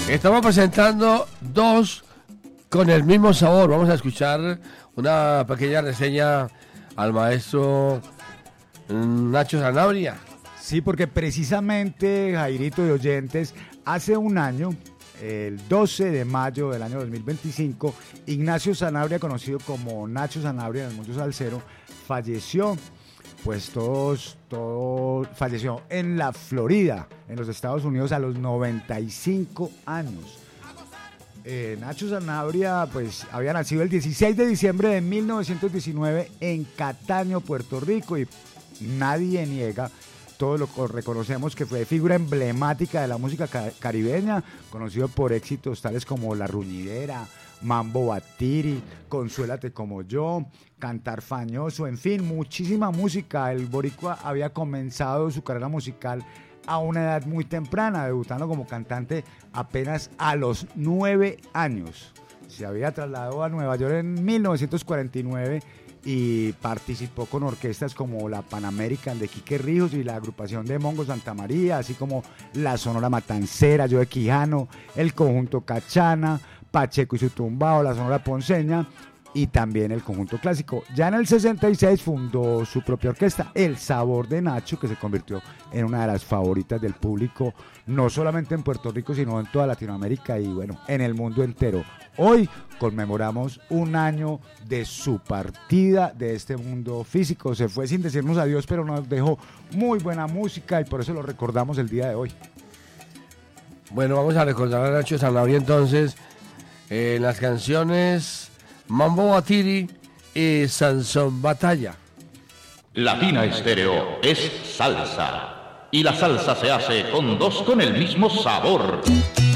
Estamos presentando dos con el mismo sabor. Vamos a escuchar una pequeña reseña al maestro Nacho Sanabria. Sí, porque precisamente, Jairito de oyentes, hace un año, el 12 de mayo del año 2025, Ignacio Sanabria, conocido como Nacho Sanabria en el mundo salsero, falleció. Pues falleció en la Florida, en los Estados Unidos, a los 95 años. Nacho Sanabria pues había nacido el 16 de diciembre de 1919 en Cataño, Puerto Rico, y nadie niega, todos lo reconocemos, que fue figura emblemática de la música caribeña, conocido por éxitos tales como La Ruñidera, Mambo Batiri, Consuélate como yo, Cantar Fañoso, en fin, muchísima música. El boricua había comenzado su carrera musical a una edad muy temprana, debutando como cantante apenas a los 9 años. Se había trasladado a Nueva York en 1949 y participó con orquestas como la Pan American de Quique Ríos y la agrupación de Mongo Santa María, así como la Sonora Matancera, Joe Quijano, el conjunto Cachana, Pacheco y su Tumbao, la Sonora Ponceña y también el conjunto clásico. Ya en el 66 fundó su propia orquesta, El Sabor de Nacho, que se convirtió en una de las favoritas del público, no solamente en Puerto Rico, sino en toda Latinoamérica y bueno, en el mundo entero. Hoy conmemoramos un año de su partida de este mundo físico. Se fue sin decirnos adiós, pero nos dejó muy buena música y por eso lo recordamos el día de hoy. Bueno, vamos a recordar a Nacho Sanabria entonces en las canciones Mambo Batiri y Sansón Batalla. Latina Estéreo es salsa. Y la salsa se hace con dos con el mismo sabor.